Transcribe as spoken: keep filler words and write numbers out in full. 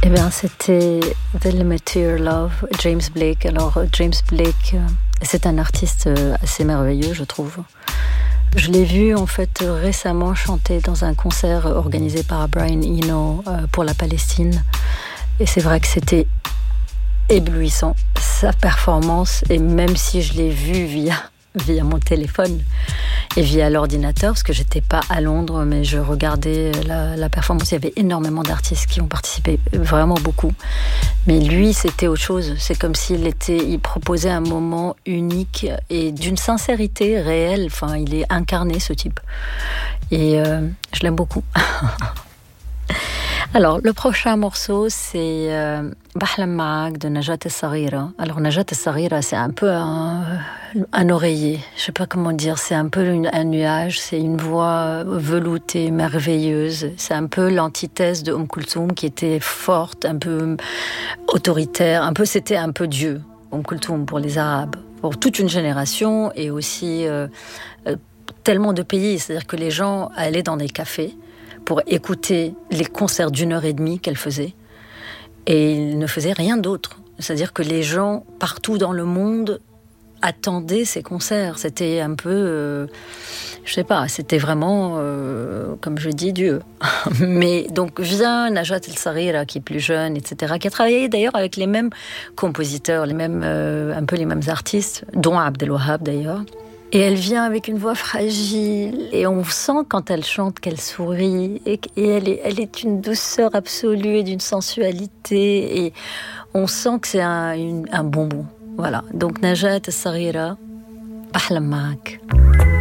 Eh bien, c'était The Limit to Your Love, James Blake. Alors, James Blake, c'est un artiste assez merveilleux, je trouve. Je l'ai vu, en fait, récemment chanter dans un concert organisé par Brian Eno pour la Palestine. Et c'est vrai que c'était éblouissant, sa performance. Et même si je l'ai vu via, via mon téléphone et via l'ordinateur, parce que j'étais pas à Londres, mais je regardais la, la performance. Il y avait énormément d'artistes qui ont participé, vraiment beaucoup. Mais lui, c'était autre chose. C'est comme s'il était, il proposait un moment unique et d'une sincérité réelle. Enfin, il est incarné, ce type. Et euh, je l'aime beaucoup. Alors, le prochain morceau, c'est euh, Bahlam Ma'ak de Najat El-Saghira. Alors, Najat El-Saghira, c'est un peu un, un oreiller. Je sais pas comment dire. C'est un peu une, un nuage. C'est une voix veloutée, merveilleuse. C'est un peu l'antithèse de Umm Kulthum, qui était forte, un peu autoritaire. Un peu, c'était un peu Dieu, Umm Kulthum, pour les Arabes. Pour toute une génération et aussi euh, euh, tellement de pays. C'est-à-dire que les gens allaient dans des cafés pour écouter les concerts d'une heure et demie qu'elle faisait. Et ils ne faisaient rien d'autre. C'est-à-dire que les gens, partout dans le monde, attendaient ces concerts. C'était un peu... Euh, je sais pas, c'était vraiment, euh, comme je dis, Dieu. Mais donc vient Najat El-Saghira, qui est plus jeune, et cetera, qui a travaillé d'ailleurs avec les mêmes compositeurs, les mêmes, euh, un peu les mêmes artistes, dont Abdel Wahab d'ailleurs. Et elle vient avec une voix fragile, et on sent quand elle chante qu'elle sourit, et, et elle, est, elle est une douceur absolue et d'une sensualité, et on sent que c'est un, une, un bonbon. Voilà, donc Najat El-Saghira, Bahlam Ma'ak.